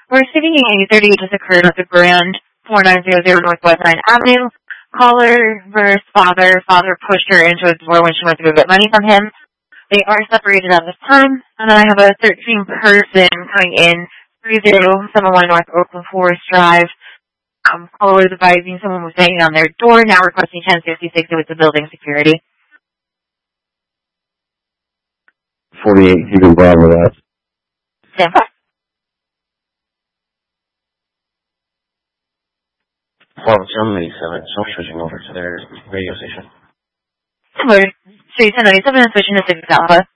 We're receiving a 38 just occurred with the brand 4900 Northwest 9 Avenue. Caller versus father. Father pushed her into a door when she went to go get money from him. They are separated at this time. And then I have a 13 person coming in, 3071 North Oakland Forest Drive. Caller was advising someone was banging on their door, now requesting 1056 with the building security. 48, you can Bravo that. Stand by. Well, Channel 97, so I'm switching over to their radio station. Similar to 1097 and switching to 6 Alpha.